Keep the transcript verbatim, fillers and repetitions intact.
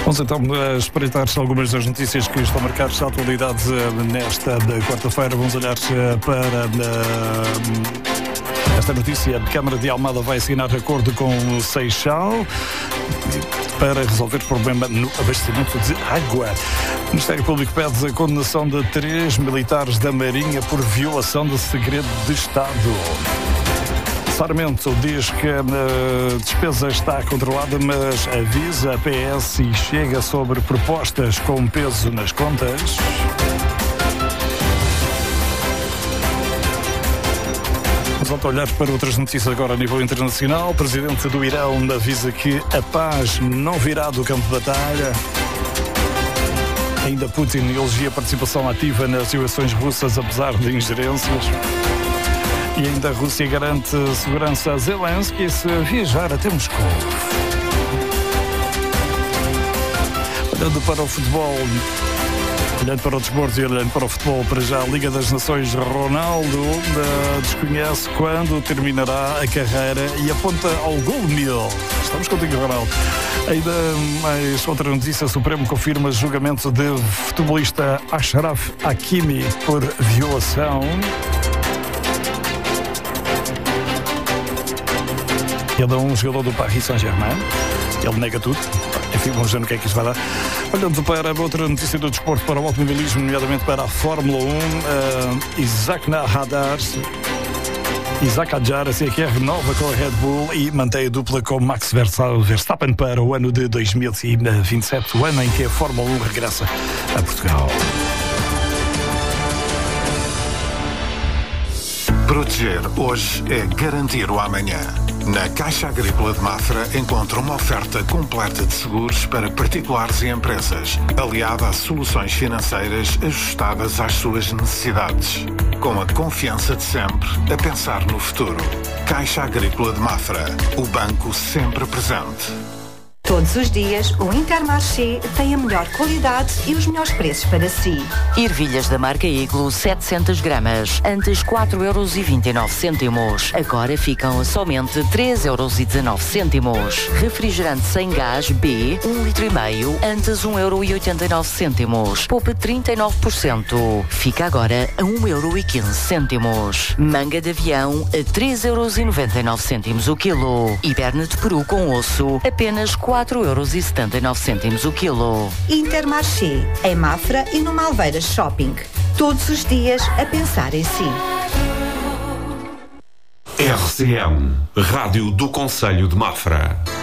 Vamos então espreitar algumas das notícias que estão marcadas à atualidade nesta quarta-feira. Vamos olhar para esta notícia. A Câmara de Almada vai assinar acordo com o Seixal para resolver o problema no abastecimento de água. O Ministério Público pede a condenação de três militares da Marinha por violação de segredo de Estado. Sarmento diz que a despesa está controlada, mas avisa a P S e chega sobre propostas com peso nas contas. Vamos olhar para outras notícias agora a nível internacional. O presidente do Irão avisa que a paz não virá do campo de batalha. Ainda Putin elogia a participação ativa nas eleições russas, apesar de ingerências. E ainda a Rússia garante segurança a Zelensky se viajar até Moscou. Olhando para o futebol, olhando para o desporto e olhando para o futebol, para já a Liga das Nações, Ronaldo uh, desconhece quando terminará a carreira e aponta ao gol mil. Estamos contigo, Ronaldo. Ainda mais outra notícia: o Supremo confirma julgamento de futebolista Achraf Hakimi por violação. Ele é um jogador do Paris Saint-Germain. Ele nega tudo. Enfim, vamos ver no que é que isso vai dar. Olhando para outra notícia do desporto, para o automobilismo, nomeadamente para a Fórmula um, uh, Isaac Hadjar, Isaac Hadjar, assim é que é, renova com a Red Bull e mantém a dupla com Max Verstappen para o ano de dois mil e vinte e sete, o ano em que a Fórmula um regressa a Portugal. Proteger hoje é garantir o amanhã. Na Caixa Agrícola de Mafra encontra uma oferta completa de seguros para particulares e empresas, aliada a soluções financeiras ajustadas às suas necessidades. Com a confiança de sempre a pensar no futuro. Caixa Agrícola de Mafra, o banco sempre presente. Todos os dias, o Intermarché tem a melhor qualidade e os melhores preços para si. Ervilhas da marca Iglo, setecentas gramas, antes quatro euros e vinte e nove cêntimos. Agora ficam a somente três euros e dezanove cêntimos. Refrigerante sem gás B, um litro e meio, antes um euro e oitenta e nove cêntimos. Poupe trinta e nove por cento. Fica agora a um euro e quinze cêntimos. Manga de avião a três euros e noventa e nove cêntimos o quilo. E perna de peru com osso, apenas quatro euros e setenta e nove cêntimos o quilo. Intermarché, em Mafra e no Malveiras Shopping. Todos os dias a pensar em si. R C M, Rádio do Concelho de Mafra.